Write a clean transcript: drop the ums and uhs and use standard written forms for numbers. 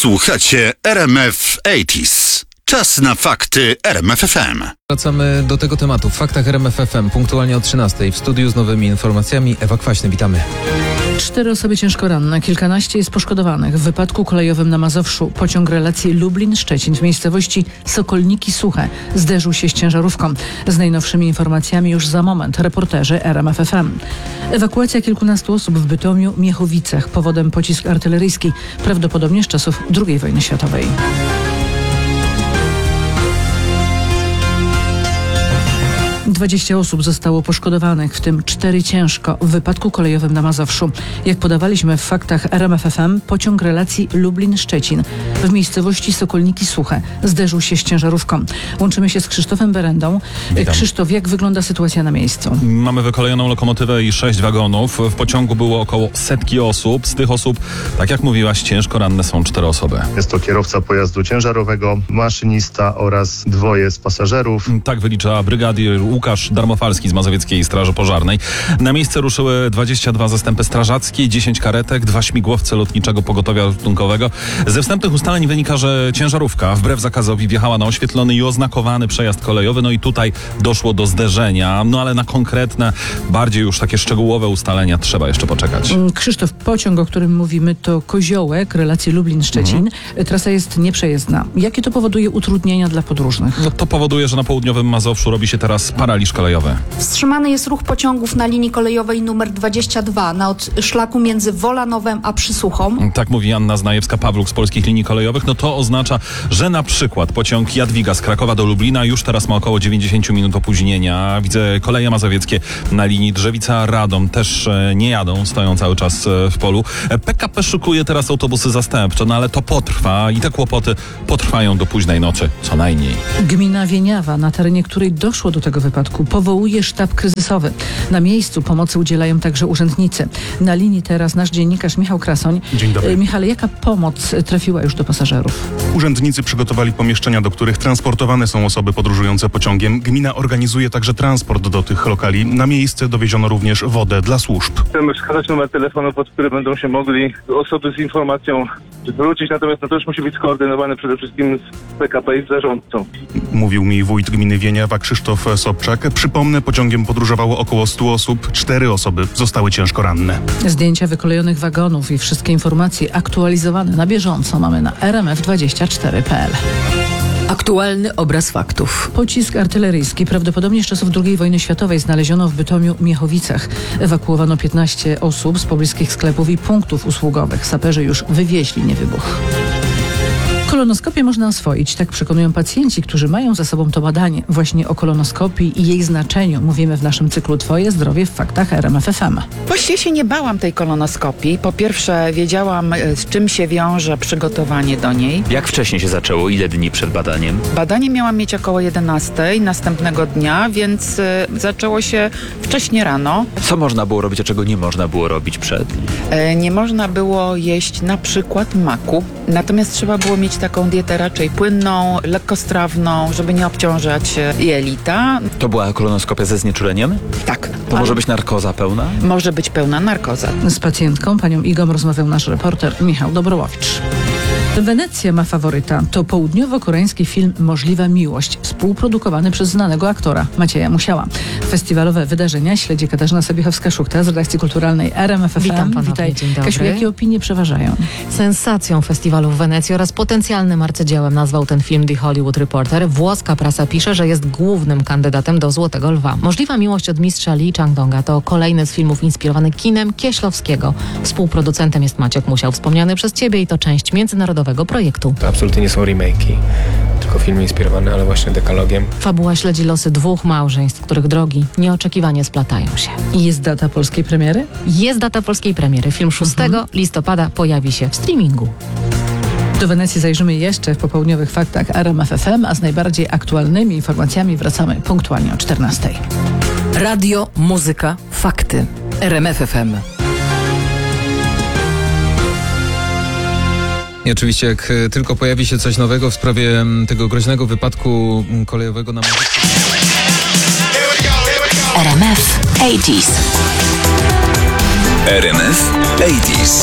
Słuchacie RMF 80s. Czas na fakty RMF FM. Wracamy do tego tematu w faktach RMF FM punktualnie o 13:00. W studiu z nowymi informacjami Ewa Kwaśny, witamy. 4 osoby ciężko ranne, kilkanaście jest poszkodowanych w wypadku kolejowym na Mazowszu. Pociąg relacji Lublin-Szczecin w miejscowości Sokolniki Suche zderzył się z ciężarówką. Z najnowszymi informacjami już za moment reporterzy RMF FM. Ewakuacja kilkunastu osób w Bytomiu, Miechowicach. Powodem pocisk artyleryjski, prawdopodobnie z czasów II wojny światowej. 20 osób zostało poszkodowanych, w tym 4 ciężko w wypadku kolejowym na Mazowszu. Jak podawaliśmy w faktach RMF FM, pociąg relacji Lublin-Szczecin w miejscowości Sokolniki Suche zderzył się z ciężarówką. Łączymy się z Krzysztofem Berendą. Witam. Krzysztof, jak wygląda sytuacja na miejscu? Mamy wykolejoną lokomotywę i 6 wagonów. W pociągu było około 100 osób. Z tych osób, tak jak mówiłaś, ciężko ranne są 4 osoby. Jest to kierowca pojazdu ciężarowego, maszynista oraz 2 z pasażerów. Tak wylicza brygadier Łukasz Darmofalski z Mazowieckiej Straży Pożarnej. Na miejsce ruszyły 22 zastępy strażackie, 10 karetek, 2 śmigłowce lotniczego pogotowia ratunkowego. Ze wstępnych ustaleń wynika, że ciężarówka wbrew zakazowi wjechała na oświetlony i oznakowany przejazd kolejowy. No i tutaj doszło do zderzenia. No ale na konkretne, bardziej już takie szczegółowe ustalenia trzeba jeszcze poczekać. Krzysztof, pociąg, o którym mówimy, to Koziołek, relacji Lublin-Szczecin. Trasa jest nieprzejezdna. Jakie to powoduje utrudnienia dla podróżnych? No to powoduje, że na południowym Mazowszu robi się teraz paraliż kolejowy. Wstrzymany jest ruch pociągów na linii kolejowej nr 22 na szlaku między Wolanowem a Przysuchą. Tak mówi Anna Znajewska-Pawluk z Polskich Linii Kolejowych. No to oznacza, że na przykład pociąg Jadwiga z Krakowa do Lublina już teraz ma około 90 minut opóźnienia. Widzę koleje mazowieckie na linii Drzewica-Radom też nie jadą, stoją cały czas w polu. PKP szykuje teraz autobusy zastępcze, no ale to potrwa i te kłopoty potrwają do późnej nocy, co najmniej. Gmina Wieniawa, na terenie której doszło do tego wypadku, powołuje sztab kryzysowy. Na miejscu pomocy udzielają także urzędnicy. Na linii teraz nasz dziennikarz Michał Krasoń. Dzień dobry. Michale, jaka pomoc trafiła już do pasażerów? Urzędnicy przygotowali pomieszczenia, do których transportowane są osoby podróżujące pociągiem. Gmina organizuje także transport do tych lokali. Na miejsce dowieziono również wodę dla służb. Chcemy wskazać numer telefonu, pod który będą się mogli osoby z informacją zwrócić, natomiast to już musi być skoordynowane przede wszystkim z PKP i z zarządcą. Mówił mi wójt gminy Wieniawa Krzysztof Sobczak. Przypomnę, pociągiem podróżowało około 100 osób. 4 osoby zostały ciężko ranne. Zdjęcia wykolejonych wagonów i wszystkie informacje aktualizowane na bieżąco mamy na rmf24.pl. Aktualny obraz faktów. Pocisk artyleryjski, prawdopodobnie z czasów II wojny światowej, znaleziono w Bytomiu, Miechowicach. Ewakuowano 15 osób z pobliskich sklepów i punktów usługowych. Saperzy już wywieźli niewybuch. Kolonoskopię można oswoić, tak przekonują pacjenci, którzy mają za sobą to badanie. Właśnie o kolonoskopii i jej znaczeniu mówimy w naszym cyklu Twoje zdrowie w faktach RMF FM. Właściwie się nie bałam tej kolonoskopii. Po pierwsze wiedziałam, z czym się wiąże przygotowanie do niej. Jak wcześnie się zaczęło? Ile dni przed badaniem? Badanie miałam mieć około 11 następnego dnia, więc zaczęło się wcześnie rano. Co można było robić, a czego nie można było robić przed? Nie można było jeść na przykład maku, natomiast trzeba było mieć taką dietę raczej płynną, lekkostrawną, żeby nie obciążać jelita. To była kolonoskopia ze znieczuleniem? Tak. To może być narkoza pełna? Może być pełna narkoza. Z pacjentką, panią Igą, rozmawiał nasz reporter Michał Dobrołowicz. Wenecja ma faworyta. To południowo-koreański film Możliwa miłość, współprodukowany przez znanego aktora Macieja Musiała. Festiwalowe wydarzenia śledzi Katarzyna Sobiechowska-Szuchta z redakcji kulturalnej RMF FM. Witam ponownie, Witaj. dzień dobry. Kasiu, jakie opinie przeważają? Sensacją festiwalu w Wenecji oraz potencjalnym arcydziełem nazwał ten film The Hollywood Reporter. Włoska prasa pisze, że jest głównym kandydatem do Złotego Lwa. Możliwa miłość od mistrza Lee Chang-donga to kolejny z filmów inspirowany kinem Kieślowskiego. Współproducentem jest Maciek Musiał, wspomniany przez Ciebie, i to część międzynarodowego projektu. To absolutnie nie są remake'i, tylko filmy inspirowane, ale właśnie dekalogiem. Fabuła śledzi losy 2 małżeństw, których drogi nieoczekiwanie splatają się. I jest data polskiej premiery? Jest data polskiej premiery. Film 6 listopada pojawi się w streamingu. Do Wenecji zajrzymy jeszcze w popołudniowych faktach RMF FM, a z najbardziej aktualnymi informacjami wracamy punktualnie o 14:00. Radio, muzyka, fakty. RMF FM. I oczywiście jak tylko pojawi się coś nowego w sprawie tego groźnego wypadku kolejowego na Mazowszu. RMF 80s. RMF 80s.